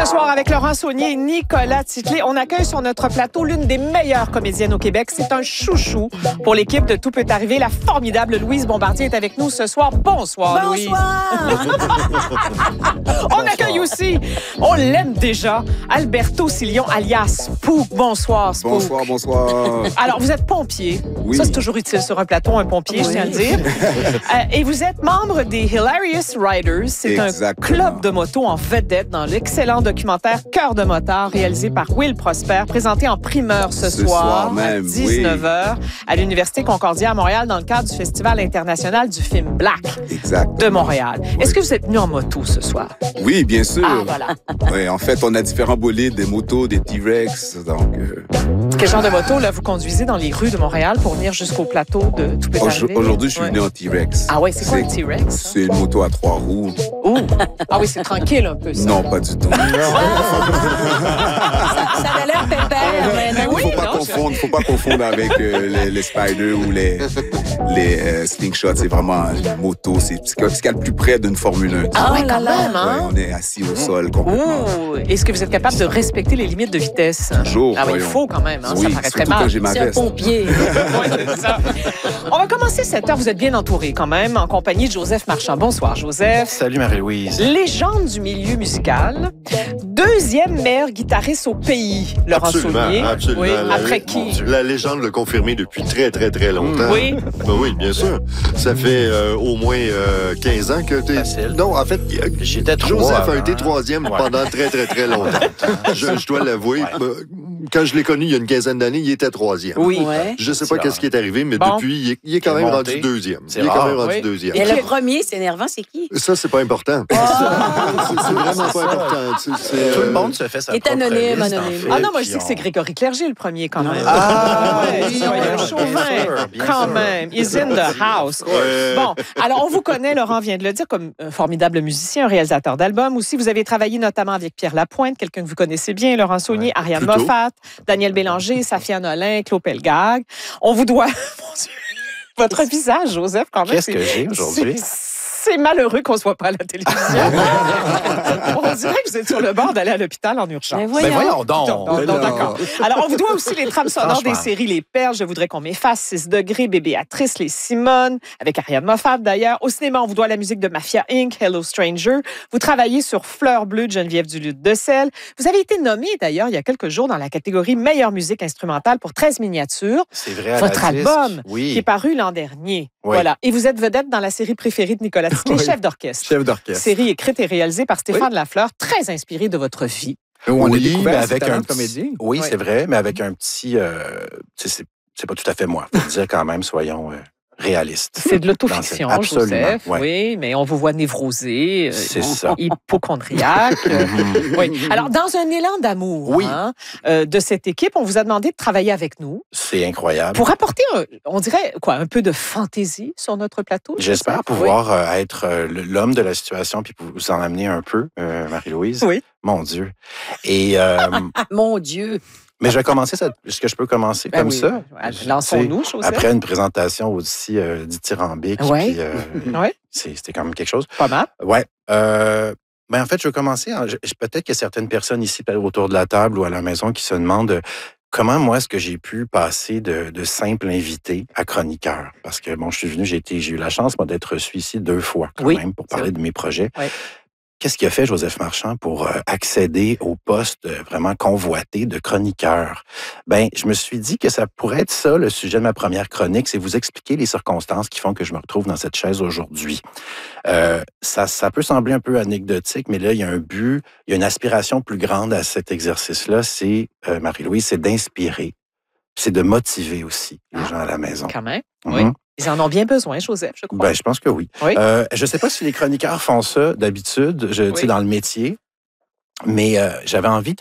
Ce soir, avec Laurent Saunier et Nicolas Titley, on accueille sur notre plateau l'une des meilleures comédiennes au Québec. C'est un chouchou pour l'équipe de Tout peut arriver. La formidable Louise Bombardier est avec nous ce soir. Bonsoir, Louise. On accueille aussi, on l'aime déjà, Alberto Sillon, alias Pou. Bonsoir, Spook. Bonsoir, bonsoir. Alors, vous êtes pompier. Oui. Ça, c'est toujours utile sur un plateau, un pompier, je tiens à le dire. Et vous êtes membre des Hilarious Riders. C'est un club de moto en vedette dans l'excellent documentaire Cœur de motard, réalisé par Will Prosper, présenté en primeur ce soir même, à 19h à l'Université Concordia à Montréal dans le cadre du Festival international du film Black de Montréal. Est-ce que vous êtes venu en moto ce soir? Oui, bien sûr. Ah, voilà. Oui, en fait, on a différents bolides, des motos, des T-Rex, donc... Quel genre de moto, là, vous conduisez dans les rues de Montréal pour venir jusqu'au plateau de Tout peut arriver? Aujourd'hui, je suis venu en T-Rex. Ah oui, c'est quoi un T-Rex? C'est une moto à 3 roues. Oh. Ah oui, c'est tranquille un peu, ça. Non, pas du tout. Ça a l'air pépère, mais non. Faut pas confondre avec les Spiders ou les Slingshots. C'est vraiment une moto. C'est ce qu'il y a le plus près d'une Formule 1. Ah ouais, quand même, hein? Ouais, on est assis au sol complètement. Oh. Est-ce que vous êtes capable de respecter les limites de vitesse? Toujours. Ah oui, il faut quand même, hein? Oui, Ça paraît très mal. C'est un pompier. Ouais, c'est ça. On va commencer cette heure. Vous êtes bien entouré quand même, en compagnie de Joseph Marchand. Bonsoir, Joseph. Salut Marie-Louise. Légende du milieu musical. Deuxième meilleur guitariste au pays, Laurent Saunier. Absolument. Oui, après qui? La légende l'a confirmé depuis très, très, très longtemps. Oui. Ben oui, bien sûr. Ça fait au moins 15 ans que tu es... Facile. Non, en fait, J'étais Joseph a été troisième pendant très, très, très longtemps. Je dois l'avouer. Ouais. Quand je l'ai connu il y a une quinzaine d'années, il était troisième. Oui. Ouais. Je ne sais pas qu'est-ce qui est arrivé, mais Bon. depuis, il est quand même rendu deuxième. C'est Il est quand rare. même rendu Oui. deuxième. Et le premier, c'est énervant, c'est qui? Ça, c'est pas important. C'est vraiment pas important. Tout le monde se fait sa Il est propre anonyme, liste, en anonyme. fait, Ah non, moi je puis dis que c'est Grégory Clerget le premier quand même. Ah, ouais, oui, soyons bien chauvins, sûr, bien quand sûr. même. He's in the house. Bon, alors on vous connaît, Laurent vient de le dire, comme un formidable musicien, un réalisateur d'albums. Aussi, vous avez travaillé notamment avec Pierre Lapointe, quelqu'un que vous connaissez bien, Laurent Saunier, Ariane plutôt. Moffat, Daniel Bélanger, Safia Nolin, Claude Pelgag. On vous doit... Mon Dieu, votre visage, Joseph, quand même. Qu'est-ce que j'ai aujourd'hui? C'est malheureux qu'on ne soit pas à la télévision. On dirait que vous êtes sur le bord d'aller à l'hôpital en urgence. Mais Ben voyons donc. Non, d'accord. Alors, on vous doit aussi les trames sonores des Franchement. séries Les Perles, Je voudrais qu'on m'efface, 6 degrés, Bébé Béatrice, Les Simones, avec Ariane Moffat d'ailleurs. Au cinéma, on vous doit la musique de Mafia Inc., Hello Stranger. Vous travaillez sur Fleur bleue de Geneviève Duluth de Selle. Vous avez été nommé d'ailleurs il y a quelques jours dans la catégorie meilleure musique instrumentale pour 13 miniatures. C'est vrai. à Votre la disque. album qui est Oui. paru l'an dernier. Oui. Voilà. Et vous êtes vedette dans la série préférée de Nicolas Titley, Oui. chef d'orchestre. Chef d'orchestre. Série écrite et réalisée par Stéphane Lafleur, très inspirée de votre vie. On a Oui, découvert mais cet avec talent un de comédien. Oui, Oui. c'est vrai, mais avec un petit... c'est pas tout à fait moi. Faut dire quand même, soyons réalistes. C'est de l'autofiction, Dans cette- absolument, Joseph. ouais. Oui, mais on vous voit névrosé, C'est ça. hypochondriaque. Oui. Alors, dans un élan d'amour Oui. de cette équipe, on vous a demandé de travailler avec nous C'est incroyable. pour apporter, on dirait, quoi, un peu de fantaisie sur notre plateau. J'espère Joseph? pouvoir être l'homme de la situation puis vous en amener un peu, Marie-Louise. Oui. Mon Dieu. Et, Mon Dieu. mais je vais commencer ça. Est-ce que je peux commencer Ben comme oui. ça? Lançons-nous, Joseph. Après une présentation aussi dithyrambique. Ouais. Puis, Ouais. c'était quand même quelque chose. Pas mal. Ouais. Ben en fait, je vais commencer. Peut-être qu'il y a certaines personnes ici autour de la table ou à la maison qui se demandent comment moi est-ce que j'ai pu passer de simple invité à chroniqueur. Parce que bon, je suis venu, j'ai eu la chance moi d'être reçu ici 2 fois quand Oui, même pour c'est parler vrai. de mes projets. Oui. Qu'est-ce qui a fait Joseph Marchand pour accéder au poste vraiment convoité de chroniqueur? Ben, je me suis dit que ça pourrait être ça, le sujet de ma première chronique, c'est vous expliquer les circonstances qui font que je me retrouve dans cette chaise aujourd'hui. Ça peut sembler un peu anecdotique, mais là, il y a un but, il y a une aspiration plus grande à cet exercice-là, c'est, Marie-Louise, c'est d'inspirer, c'est de motiver aussi les gens à la maison. Quand même. Mhm. Oui. Ils en ont bien besoin, Joseph, je crois. Ben, je pense que oui. Oui. Je ne sais pas si les chroniqueurs font ça d'habitude, tu sais, dans le métier, mais j'avais envie